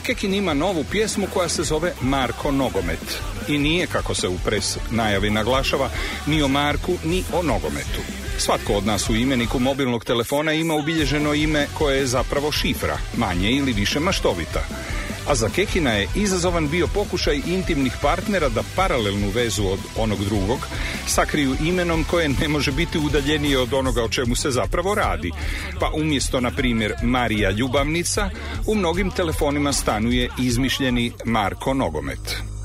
Kekin ima novu pjesmu koja se zove Marko Nogomet. I nije, kako se u pres najavi naglašava, ni o Marku, ni o nogometu. Svatko od nas u imeniku mobilnog telefona ima ubilježeno ime koje je zapravo šifra, manje ili više maštovita. A za Kekina je izazovan bio pokušaj intimnih partnera da paralelnu vezu od onog drugog sakriju imenom koje ne može biti udaljenije od onoga o čemu se zapravo radi. Pa umjesto, na primjer, Marija Ljubavnica, u mnogim telefonima stanuje izmišljeni Marko Nogomet.